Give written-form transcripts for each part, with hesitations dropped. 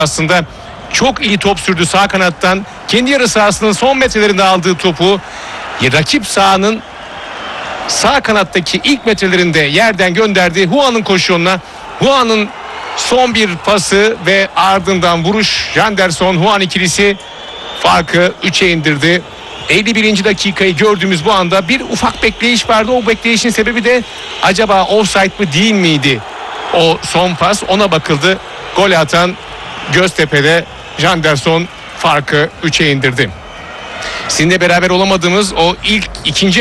aslında çok iyi top sürdü sağ kanattan. Kendi yarı sahasının son metrelerinde aldığı topu rakip sahanın sağ kanattaki ilk metrelerinde yerden gönderdi. Huan'ın koşuğuna. Huan'ın son bir pası ve ardından vuruş. Janderson Huan ikilisi farkı 3'e indirdi. 51. dakikayı gördüğümüz bu anda bir ufak bekleyiş vardı. O bekleyişin sebebi de acaba offside mı değil miydi? O son pas, ona bakıldı. Gol atan Göztepe'de Janderson farkı 3'e indirdi. Sizinle beraber olamadığımız o ikinci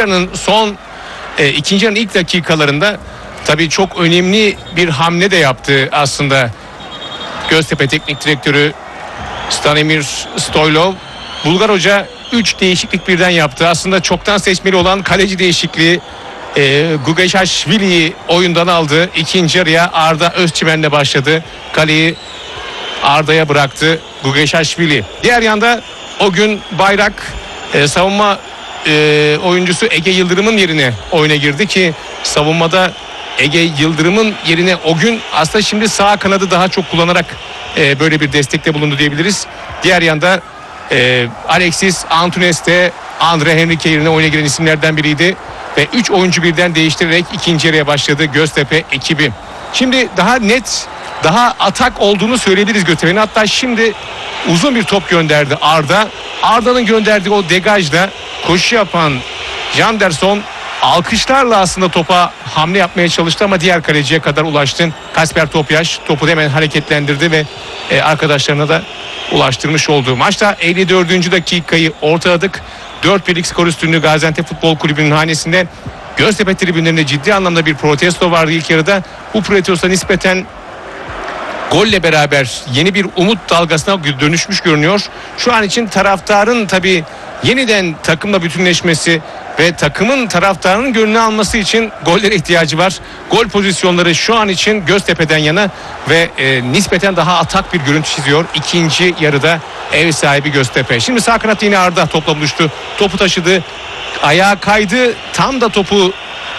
yarının ilk dakikalarında tabii çok önemli bir hamle de yaptı aslında Göztepe Teknik Direktörü Stanimir Stoylov. Bulgar Hoca 3 değişiklik birden yaptı. Aslında çoktan seçmeli olan kaleci değişikliği, Gugaşvili'yi oyundan aldı. İkinci yarıya Arda Özçimen'le başladı. Kaleyi Arda'ya bıraktı Gugaşvili. Diğer yanda o gün Bayrak savunma oyuncusu Ege Yıldırım'ın yerine oyuna girdi ki savunmada Ege Yıldırım'ın yerine o gün aslında şimdi sağ kanadı daha çok kullanarak böyle bir destekte bulundu diyebiliriz. Diğer yanda Alexis Antunes de Andre Henrique yerine oyuna giren isimlerden biriydi ve 3 oyuncu birden değiştirerek ikinci yarıya başladı Göztepe ekibi. Şimdi daha net, daha atak olduğunu söyleyebiliriz Göztepe'nin. Hatta şimdi uzun bir top gönderdi Arda. Arda'nın gönderdiği o degajla koşu yapan Janderson alkışlarla aslında topa hamle yapmaya çalıştı ama diğer kaleciye kadar ulaştı. Kasper Topyaş topu hemen hareketlendirdi ve arkadaşlarına da ulaştırmış oldu. Maçta 54. dakikayı ortaladık. 4-1'lik skor üstünlüğü Gaziantep Futbol Kulübü'nün hanesinde. Göztepe tribünlerinde ciddi anlamda bir protesto vardı ilk yarıda. Bu protesto nispeten golle beraber yeni bir umut dalgasına dönüşmüş görünüyor. Şu an için taraftarın tabii yeniden takımla bütünleşmesi ve takımın taraftarının gönlünü alması için gollere ihtiyacı var. Gol pozisyonları şu an için Göztepe'den yana ve nispeten daha atak bir görüntü çiziyor. İkinci yarıda ev sahibi Göztepe. Şimdi sağ kanat yine Arda topla buluştu. Topu taşıdı. Ayağa kaydı. Tam da topu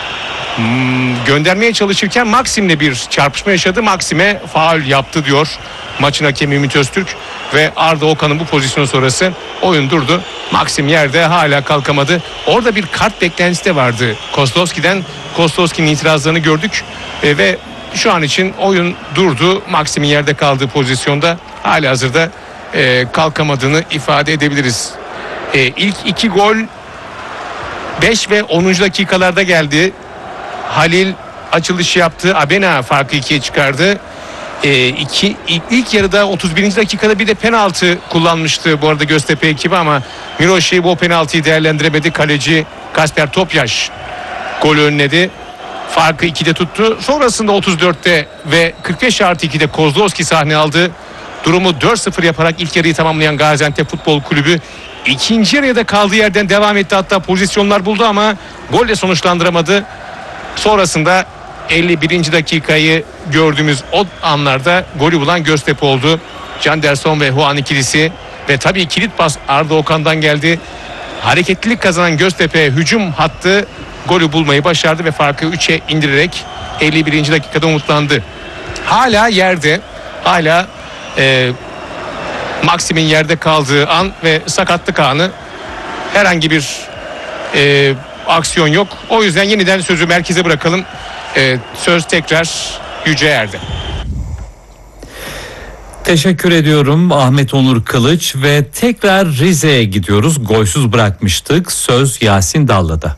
göndermeye çalışırken Maksim'le bir çarpışma yaşadı. Maksim'e faul yaptı diyor maçın hakemi Ümit Öztürk ve Arda Okan'ın bu pozisyon sonrası oyun durdu. Maksim yerde hala kalkamadı. Orada bir kart beklentisi de vardı Kozlovski'den. Kozlovski'nin itirazlarını gördük ve şu an için oyun durdu. Maksim'in yerde kaldığı pozisyonda halihazırda kalkamadığını ifade edebiliriz. İlk 2 gol 5 ve 10. dakikalarda geldi. Halil açılışı yaptı. Abena farkı 2'ye çıkardı. İlk yarıda 31. dakikada bir de penaltı kullanmıştı bu arada Göztepe ekibi ama Miroşi bu penaltıyı değerlendiremedi. Kaleci Kasper Topyaş golü önledi. Farkı 2'de tuttu. Sonrasında 34'te ve 45+2'de Kozlovski sahne aldı. Durumu 4-0 yaparak ilk yarıyı tamamlayan Gaziantep Futbol Kulübü ikinci yarıya da kaldığı yerden devam etti. Hatta pozisyonlar buldu ama golle sonuçlandıramadı. Sonrasında 51. dakikayı gördüğümüz o anlarda golü bulan Göztepe oldu. Janderson ve Huan ikilisi ve tabii kilit pas Arda Okan'dan geldi. Hareketlilik kazanan Göztepe hücum hattı golü bulmayı başardı ve farkı 3'e indirerek 51. dakikada umutlandı. Hala yerde, hala Maksim'in yerde kaldığı an ve sakatlık anı, herhangi bir aksiyon yok. O yüzden yeniden sözü merkeze bırakalım. Söz tekrar Yüce Er'de. Teşekkür ediyorum Ahmet Onur Kılıç ve tekrar Rize'ye gidiyoruz. Golsüz bırakmıştık. Söz Yasin Dalla'da.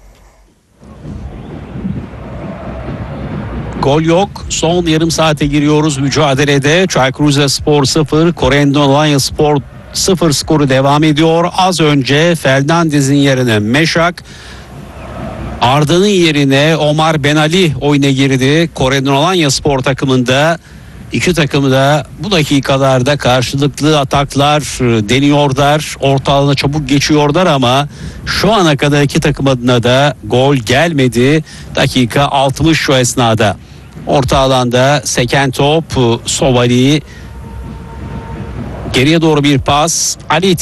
Gol yok. Son yarım saate giriyoruz mücadelede. Çaykur Rizespor 0, Corendon Alanyaspor 0 skoru devam ediyor. Az önce Fernandez'in yerine Meşak, Arda'nın yerine Omar Benali oyuna girdi. Corendon Alanyaspor takımında. İki takımı da bu dakikalarda karşılıklı ataklar deniyorlar. Orta alana çabuk geçiyorlar ama şu ana kadar iki takım adına da gol gelmedi. Dakika 60 şu esnada. Orta alanda seken top Sovali. Geriye doğru bir pas.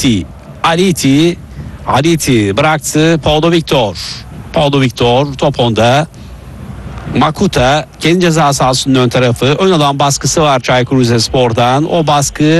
Aliti bıraktı. Paulo Victor top onda. Makuta kendi ceza sahasının ön tarafı. Ön alan baskısı var Çaykur Rizespor'dan. O baskı